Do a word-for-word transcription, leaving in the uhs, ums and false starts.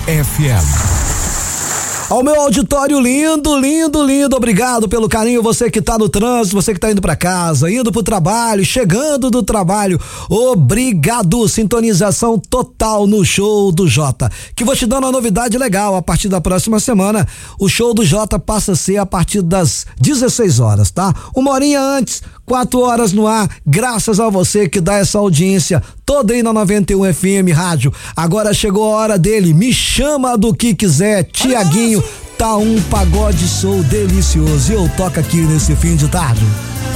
F M. Ao meu auditório lindo, lindo, lindo, obrigado pelo carinho, você que tá no trânsito, você que tá indo pra casa, indo pro trabalho, chegando do trabalho, obrigado, sintonização total no Show do Jota, que vou te dando uma novidade legal, a partir da próxima semana, o Show do Jota passa a ser a partir das dezesseis horas, tá? Uma horinha antes, quatro horas no ar, graças a você que dá essa audiência toda aí na noventa e um F M Rádio. Agora chegou a hora dele, me chama do que quiser, Tiaguinho, tá um pagode show delicioso e eu toco aqui nesse fim de tarde.